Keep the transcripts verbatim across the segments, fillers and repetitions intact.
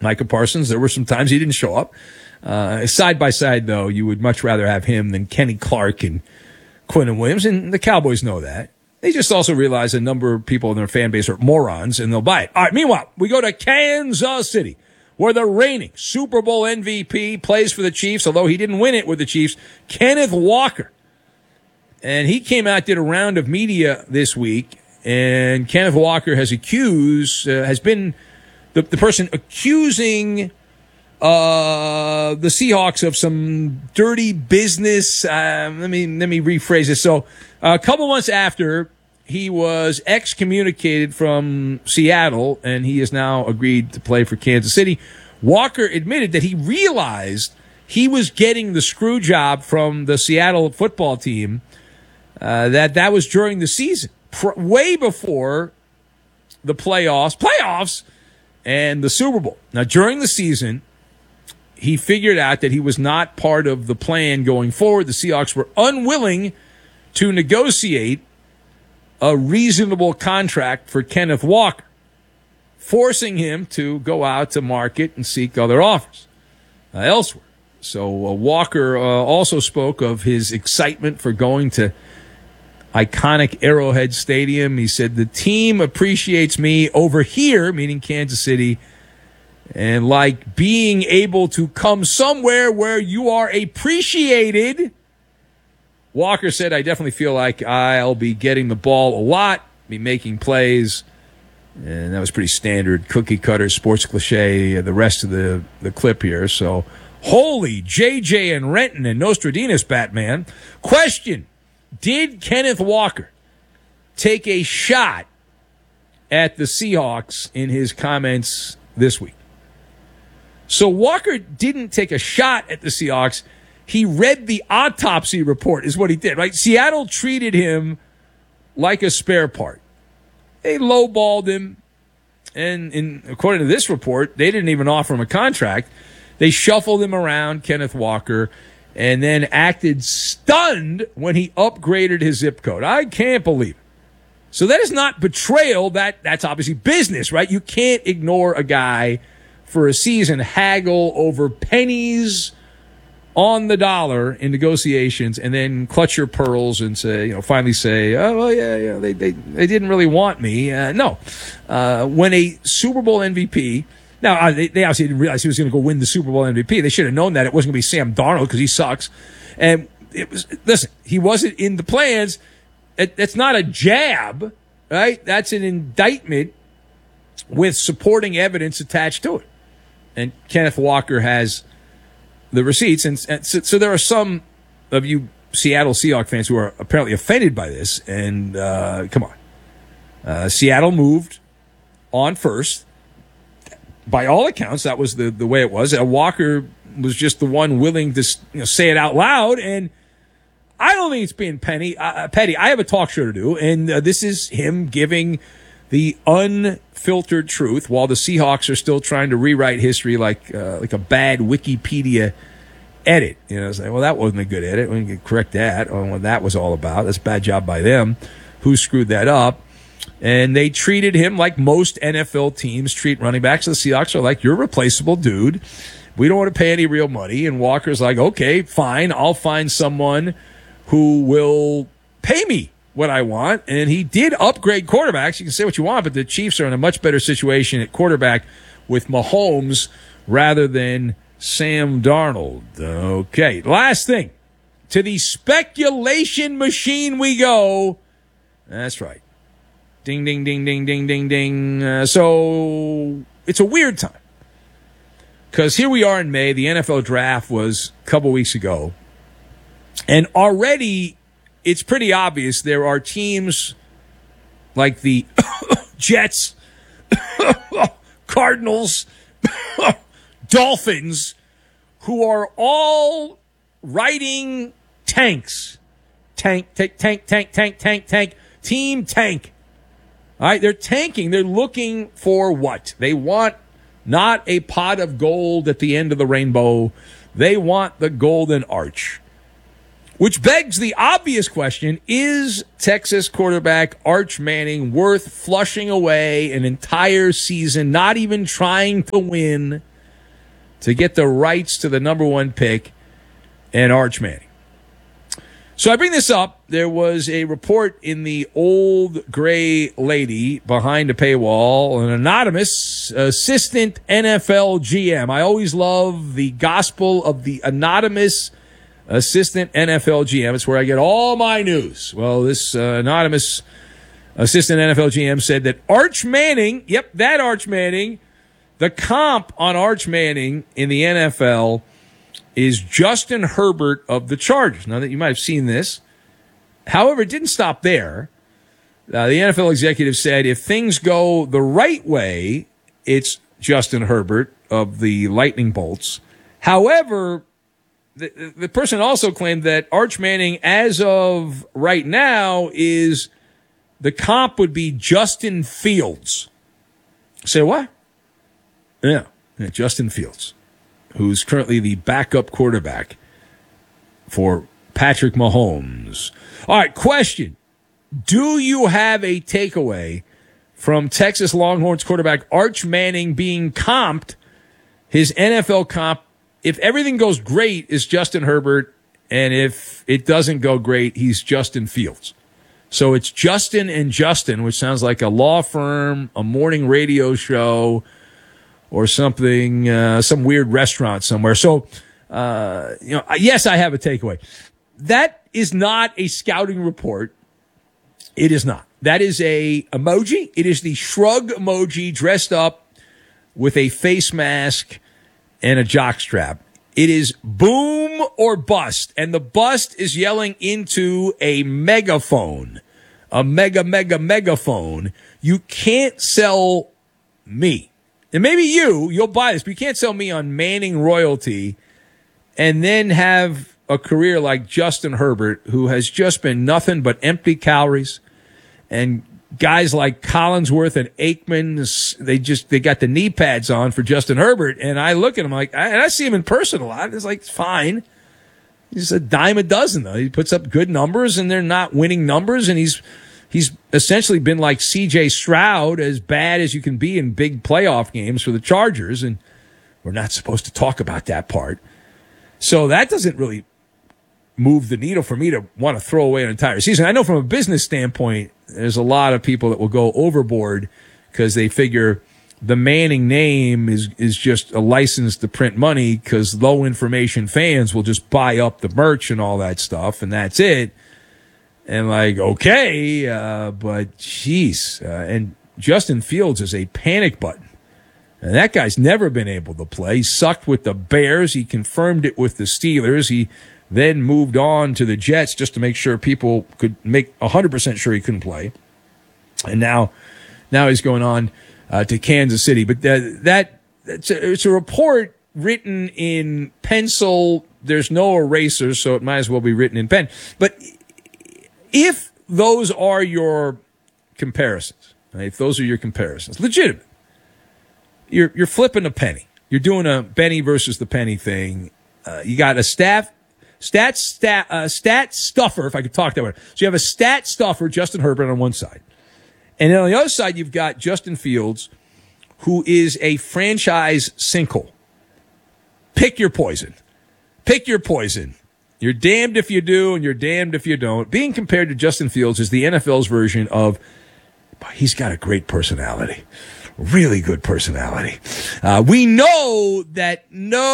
Micah Parsons, there were some times he didn't show up. Uh, side by side, though, you would much rather have him than Kenny Clark and Quinnen Williams, and the Cowboys know that. They just also realize a number of people in their fan base are morons, and they'll buy it. All right, meanwhile, we go to Kansas City, where the reigning Super Bowl M V P plays for the Chiefs, although he didn't win it with the Chiefs, Kenneth Walker. And he came out, did a round of media this week, and Kenneth Walker has accused, uh, has been the, the person accusing uh, the Seahawks of some dirty business. Uh, let me let me rephrase this. So uh, a couple months after he was excommunicated from Seattle, and he has now agreed to play for Kansas City, Walker admitted that he realized he was getting the screw job from the Seattle football team, uh, that that was during the season, pr- way before the playoffs, playoffs, and the Super Bowl. Now, during the season, he figured out that he was not part of the plan going forward. The Seahawks were unwilling to negotiate a reasonable contract for Kenneth Walker, forcing him to go out to market and seek other offers uh, elsewhere. So uh, Walker uh, also spoke of his excitement for going to iconic Arrowhead Stadium. He said, the team appreciates me over here, meaning Kansas City, and like being able to come somewhere where you are appreciated. Walker said, I definitely feel like I'll be getting the ball a lot, be making plays. And that was pretty standard cookie cutter sports cliche, the rest of the, the clip here. So, holy J J and Renton and Nostradamus, Batman. Question, did Kenneth Walker take a shot at the Seahawks in his comments this week? So Walker didn't take a shot at the Seahawks. He read the autopsy report is what he did, right? Seattle treated him like a spare part. They lowballed him. And in, according to this report, they didn't even offer him a contract. They shuffled him around, Kenneth Walker, and then acted stunned when he upgraded his zip code. I can't believe it. So that is not betrayal. That, that's obviously business, right? You can't ignore a guy for a season, haggle over pennies on the dollar in negotiations, and then clutch your pearls and say, you know, finally say, oh, well, yeah, yeah, they they, they didn't really want me. Uh, no. Uh, when a Super Bowl M V P, now uh, they, they obviously didn't realize he was going to go win the Super Bowl M V P. They should have known that it wasn't going to be Sam Darnold because he sucks. And it was, listen, he wasn't in the plans. It, that's not a jab, right? That's an indictment with supporting evidence attached to it. And Kenneth Walker has the receipts. And, and so, so there are some of you Seattle Seahawks fans who are apparently offended by this. And uh, come on. Uh, Seattle moved on first. By all accounts, that was the, the way it was. Uh, Walker was just the one willing to you know, say it out loud. And I don't think it's being penny, uh, petty. I have a talk show to do. And uh, this is him giving the unfiltered truth while the Seahawks are still trying to rewrite history like uh, like a bad Wikipedia edit. You know, it's like, well, that wasn't a good edit. We can correct that on what that was all about. That's a bad job by them. Who screwed that up? And they treated him like most N F L teams treat running backs. The Seahawks are like, you're a replaceable dude. We don't want to pay any real money. And Walker's like, okay, fine. I'll find someone who will pay me what I want. And he did upgrade quarterbacks. You can say what you want, but the Chiefs are in a much better situation at quarterback with Mahomes rather than Sam Darnold. Okay, last thing. To the speculation machine we go. That's right. Ding, ding, ding, ding, ding, ding, ding. Uh, so it's a weird time. Because here we are in May. The N F L draft was a couple weeks ago. And already it's pretty obvious there are teams like the Jets, Cardinals, Dolphins, who are all writing tanks. Tank, tank, tank, tank, tank, tank, tank, team tank. All right, they're tanking. They're looking for what? They want not a pot of gold at the end of the rainbow. They want the golden arch. Which begs the obvious question, is Texas quarterback Arch Manning worth flushing away an entire season, not even trying to win, to get the rights to the number one pick and Arch Manning. So I bring this up. There was a report in the Old Gray Lady behind a paywall, an anonymous assistant N F L G M. I always love the gospel of the anonymous assistant N F L G M. It's where I get all my news. Well, this uh, anonymous assistant N F L G M said that Arch Manning, yep, that Arch Manning, the comp on Arch Manning in the N F L is Justin Herbert of the Chargers. Now that you might have seen this. However, it didn't stop there. Uh, the N F L executive said if things go the right way, it's Justin Herbert of the Lightning Bolts. However, the, the person also claimed that Arch Manning, as of right now, is the comp would be Justin Fields. Say what? Yeah, yeah Justin Fields, who's currently the backup quarterback for Patrick Mahomes. All right, question. Do you have a takeaway from Texas Longhorns quarterback Arch Manning being comped, his N F L comp? If everything goes great, is Justin Herbert, and if it doesn't go great, he's Justin Fields. So it's Justin and Justin, which sounds like a law firm, a morning radio show, or something, uh, some weird restaurant somewhere. So, uh, you know, yes, I have a takeaway. That is not a scouting report. It is not. That is a emoji. It is the shrug emoji dressed up with a face mask and a jockstrap. It is boom or bust, and the bust is yelling into a megaphone, a mega, mega, megaphone. You can't sell me. And maybe you, you'll buy this, but you can't sell me on Manning royalty and then have a career like Justin Herbert, who has just been nothing but empty calories. And guys like Collinsworth and Aikman, they just, they got the knee pads on for Justin Herbert. And I look at him like, I, and I see him in person a lot. It's like, it's fine. He's a dime a dozen, though. He puts up good numbers, and they're not winning numbers. And he's, he's essentially been like C J Stroud, as bad as you can be in big playoff games for the Chargers. And we're not supposed to talk about that part. So that doesn't really move the needle for me to want to throw away an entire season. I know from a business standpoint, there's a lot of people that will go overboard because they figure the Manning name is, is just a license to print money because low information fans will just buy up the merch and all that stuff, and that's it. And like, okay, uh, but jeez. Uh, and Justin Fields is a panic button. And that guy's never been able to play. He sucked with the Bears. He confirmed it with the Steelers. He then moved on to the Jets just to make sure people could make one hundred percent sure he couldn't play. And now now he's going on uh, to Kansas City. But that, that it's, a, it's a report written in pencil. There's no eraser, so it might as well be written in pen. But if those are your comparisons, right, if those are your comparisons, legitimate, you're, you're flipping a penny. You're doing a Benny versus the penny thing. Uh, you got a staff... Stat, stat, uh, stat stuffer, if I could talk that way. So you have a stat stuffer, Justin Herbert, on one side. And then on the other side, you've got Justin Fields, who is a franchise sinkhole. Pick your poison. Pick your poison. You're damned if you do, and you're damned if you don't. Being compared to Justin Fields is the N F L's version of, he's got a great personality. Really good personality. Uh, we know that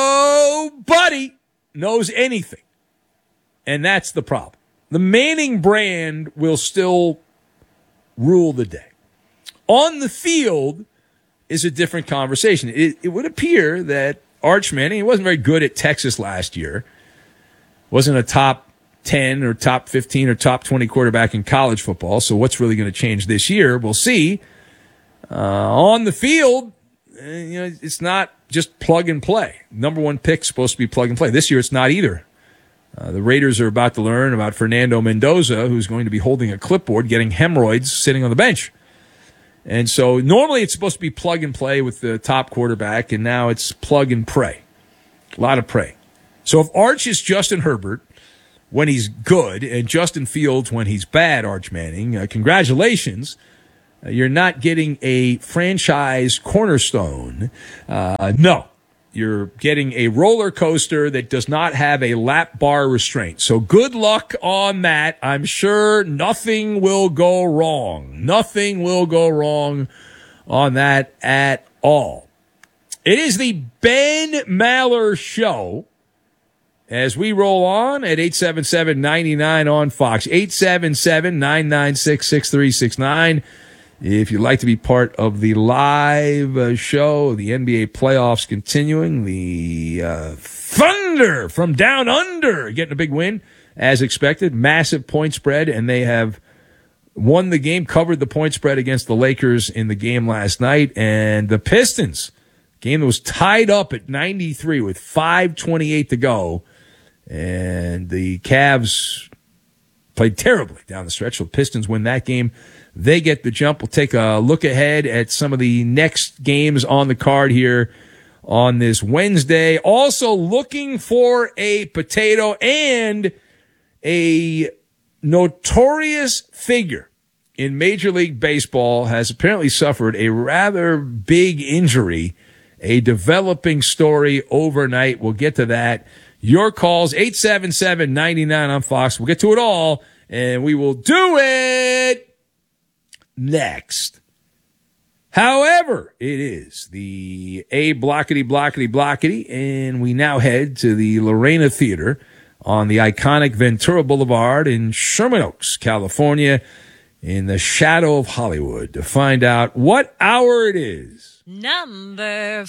nobody knows anything. And that's the problem. The Manning brand will still rule the day. On the field is a different conversation. It, it would appear that Arch Manning, he wasn't very good at Texas last year, wasn't a top ten or top fifteen or top twenty quarterback in college football. So what's really going to change this year? We'll see. Uh, on the field, you know, it's not just plug and play. Number one pick supposed to be plug and play. This year, it's not either. Uh, the Raiders are about to learn about Fernando Mendoza, who's going to be holding a clipboard, getting hemorrhoids, sitting on the bench. And so normally it's supposed to be plug and play with the top quarterback, and now it's plug and pray. A lot of pray. So if Arch is Justin Herbert when he's good and Justin Fields when he's bad, Arch Manning, uh, congratulations. Uh, you're not getting a franchise cornerstone. Uh, no. You're getting a roller coaster that does not have a lap bar restraint. So good luck on that. I'm sure nothing will go wrong. Nothing will go wrong on that at all. It is the Ben Maller Show as we roll on at eight seven seven, nine nine on Fox. eight seven seven, nine nine six, six three six nine. If you'd like to be part of the live uh, show, the N B A playoffs continuing, the uh, Thunder from down under getting a big win as expected, massive point spread, and they have won the game, covered the point spread against the Lakers in the game last night, and the Pistons, game that was tied up at ninety-three with five twenty-eight to go, and the Cavs played terribly down the stretch, so the Pistons win that game. They get the jump. We'll take a look ahead at some of the next games on the card here on this Wednesday. Also looking for a potato and a notorious figure in Major League Baseball has apparently suffered a rather big injury, a developing story overnight. We'll get to that. Your calls, eight seven seven, nine nine on Fox. We'll get to it all, and we will do it next. However, it is the A blockety blockety blockety, and we now head to the Lorena Theater on the iconic Ventura Boulevard in Sherman Oaks, California, in the shadow of Hollywood, to find out what hour it is. Number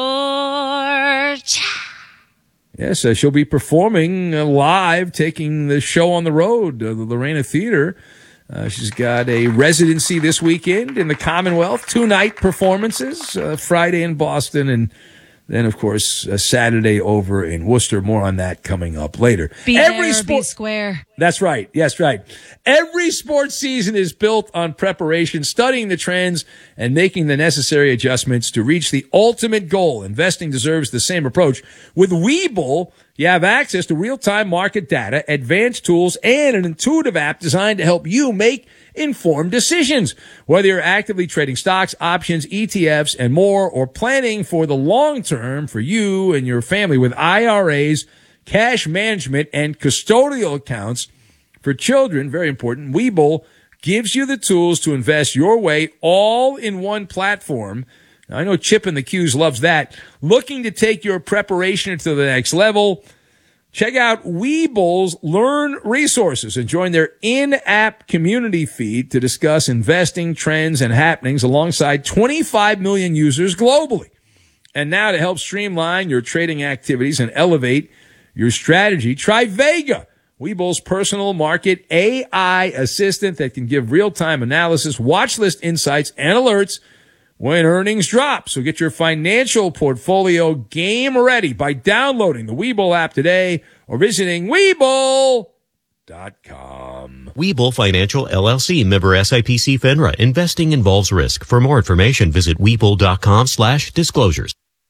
four. Yes, uh, she'll be performing uh, live, taking the show on the road, uh, the Lorena Theater. Uh, she's got a residency this weekend in the Commonwealth, two-night performances, uh, Friday in Boston, and then, of course, uh, Saturday over in Worcester. More on that coming up later. Be Every there, sport- be square. That's right. Yes, right. Every sports season is built on preparation, studying the trends, and making the necessary adjustments to reach the ultimate goal. Investing deserves the same approach. With Webull, you have access to real-time market data, advanced tools, and an intuitive app designed to help you make informed decisions. Whether you're actively trading stocks, options, E T Fs, and more, or planning for the long term for you and your family with I R As, cash management, and custodial accounts for children, very important, Webull gives you the tools to invest your way all in one platform. Now, I know Chip in the Q's loves that. Looking to take your preparation to the next level? Check out Webull's Learn Resources and join their in-app community feed to discuss investing trends and happenings alongside twenty-five million users globally. And now to help streamline your trading activities and elevate your strategy, try Vega, Webull's personal market A I assistant that can give real-time analysis, watch list insights, and alerts when earnings drop. So get your financial portfolio game ready by downloading the Webull app today or visiting Webull dot com. Webull Financial, L L C, member S I P C FINRA. Investing involves risk. For more information, visit Webull dot com slash disclosures.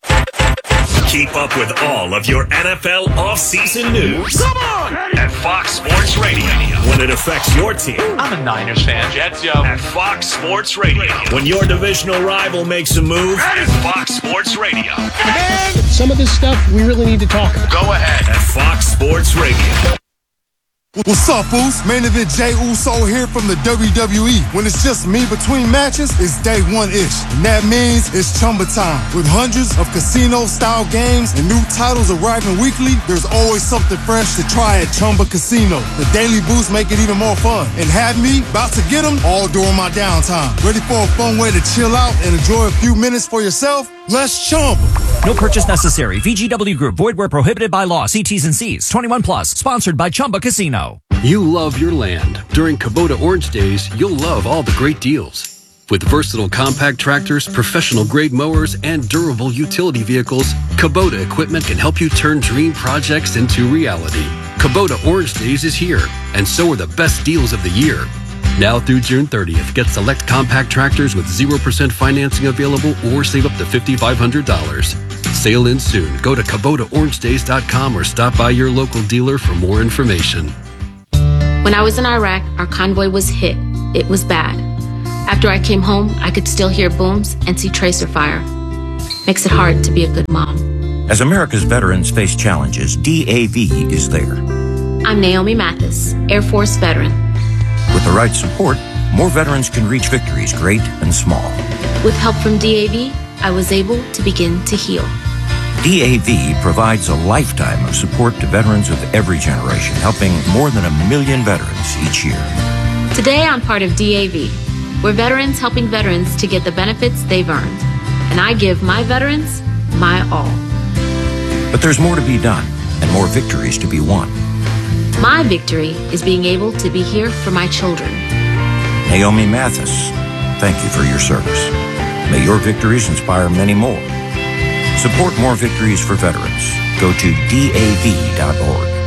Keep up with all of your N F L offseason news. Come on! At Fox Sports Radio. When it affects your team. I'm a Niners fan. Jets, yo. At Fox Sports Radio. When your divisional rival makes a move. At Fox Sports Radio. Man, some of this stuff we really need to talk about. Go ahead. At Fox Sports Radio. What's up, Foos? Man event Jay Uso here from the W W E. When it's just me between matches, it's day one-ish. And that means it's Chumba time. With hundreds of casino-style games and new titles arriving weekly, there's always something fresh to try at Chumba Casino. The daily boosts make it even more fun. And have me about to get them all during my downtime. Ready for a fun way to chill out and enjoy a few minutes for yourself? Let's Chumba. No purchase necessary. V G W Group. Void where prohibited by law. See T's and C's. twenty-one plus. Sponsored by Chumba Casino. You love your land. During Kubota Orange Days, you'll love all the great deals. With versatile compact tractors, professional-grade mowers, and durable utility vehicles, Kubota equipment can help you turn dream projects into reality. Kubota Orange Days is here, and so are the best deals of the year. Now through June thirtieth, get select compact tractors with zero percent financing available or save up to five thousand five hundred dollars. Sale ends soon. Go to Kubota Orange Days dot com or stop by your local dealer for more information. When I was in Iraq, our convoy was hit. It was bad. After I came home, I could still hear booms and see tracer fire. Makes it hard to be a good mom. As America's veterans face challenges, D A V is there. I'm Naomi Mathis, Air Force veteran. With the right support, more veterans can reach victories great and small. With help from D A V, I was able to begin to heal. D A V provides a lifetime of support to veterans of every generation, helping more than a million veterans each year. Today, I'm part of D A V. We're veterans helping veterans to get the benefits they've earned. And I give my veterans my all. But there's more to be done and more victories to be won. My victory is being able to be here for my children. Naomi Mathis, thank you for your service. May your victories inspire many more. Support more victories for veterans. Go to D A V dot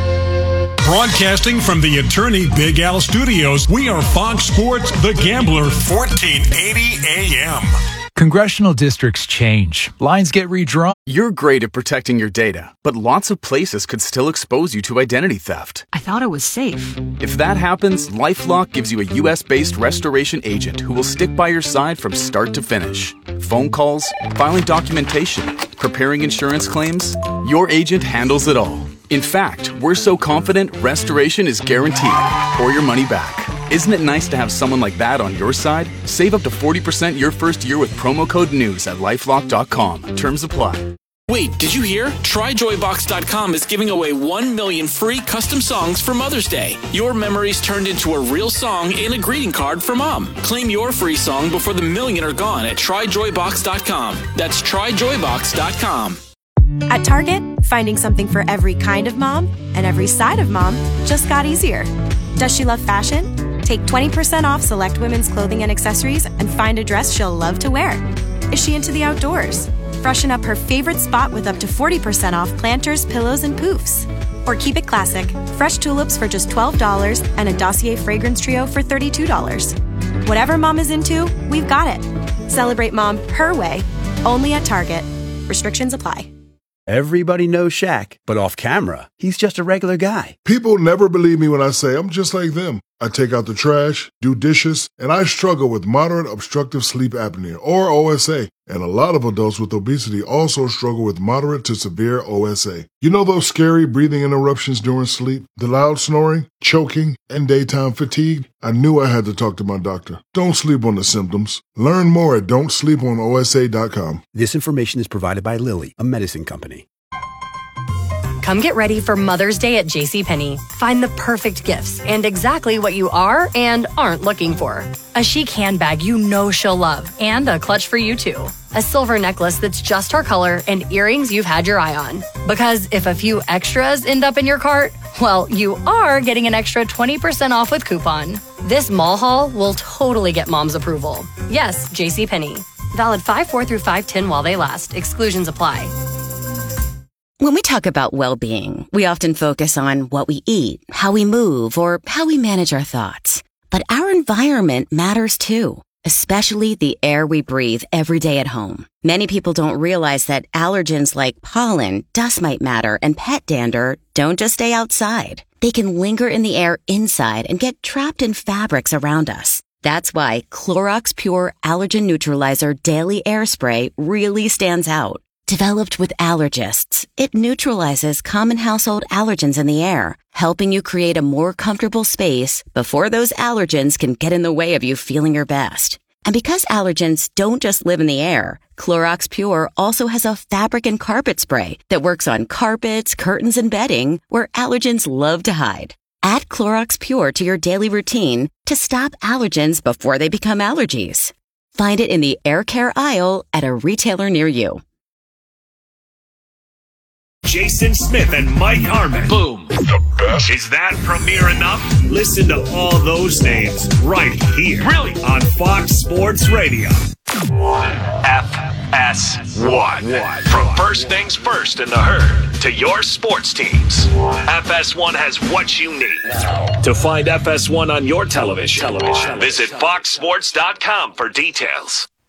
org. Broadcasting from the Attorney Big Al Studios, we are Fox Sports The Gambler, fourteen eighty A M. Congressional districts change. Lines get redrawn. You're great at protecting your data, but lots of places could still expose you to identity theft. I thought it was safe. If that happens, LifeLock gives you a U S-based restoration agent who will stick by your side from start to finish. Phone calls, filing documentation, preparing insurance claims, your agent handles it all. In fact, we're so confident restoration is guaranteed or your money back. Isn't it nice to have someone like that on your side? Save up to forty percent your first year with promo code NEWS at lifelock dot com. Terms apply. Wait, did you hear? Try joy box dot com is giving away one million free custom songs for Mother's Day. Your memories turned into a real song and a greeting card for Mom. Claim your free song before the million are gone at try joy box dot com. That's try joy box dot com. At Target, finding something for every kind of mom and every side of mom just got easier. Does she love fashion? Take twenty percent off select women's clothing and accessories and find a dress she'll love to wear. Is she into the outdoors? Freshen up her favorite spot with up to forty percent off planters, pillows, and poofs. Or keep it classic, fresh tulips for just twelve dollars and a Dossier fragrance trio for thirty-two dollars. Whatever mom is into, we've got it. Celebrate mom her way, only at Target. Restrictions apply. Everybody knows Shaq, but off camera, he's just a regular guy. People never believe me when I say I'm just like them. I take out the trash, do dishes, and I struggle with moderate obstructive sleep apnea, or O S A. And a lot of adults with obesity also struggle with moderate to severe O S A. You know those scary breathing interruptions during sleep, the loud snoring, choking, and daytime fatigue? I knew I had to talk to my doctor. Don't sleep on the symptoms. Learn more at don't sleep on O S A dot com. This information is provided by Lilly, a medicine company. Come get ready for Mother's Day at JCPenney. Find the perfect gifts and exactly what you are and aren't looking for. A chic handbag you know she'll love and a clutch for you too. A silver necklace that's just her color and earrings you've had your eye on. Because if a few extras end up in your cart, well, you are getting an extra twenty percent off with coupon. This mall haul will totally get mom's approval. Yes, JCPenney. Valid five four through five ten while they last. Exclusions apply. When we talk about well-being, we often focus on what we eat, how we move, or how we manage our thoughts. But our environment matters too, especially the air we breathe every day at home. Many people don't realize that allergens like pollen, dust mite matter, and pet dander don't just stay outside. They can linger in the air inside and get trapped in fabrics around us. That's why Clorox Pure Allergen Neutralizer Daily Air Spray really stands out. Developed with allergists, it neutralizes common household allergens in the air, helping you create a more comfortable space before those allergens can get in the way of you feeling your best. And because allergens don't just live in the air, Clorox Pure also has a fabric and carpet spray that works on carpets, curtains, and bedding where allergens love to hide. Add Clorox Pure to your daily routine to stop allergens before they become allergies. Find it in the air care aisle at a retailer near you. Jason Smith and Mike Harmon. Boom. The best. Is that premiere enough? Listen to all those names right here. Really? On Fox Sports Radio. F S one. From first things first in the herd to your sports teams. F S one has what you need. To find F S one on your television, television. Visit fox sports dot com for details.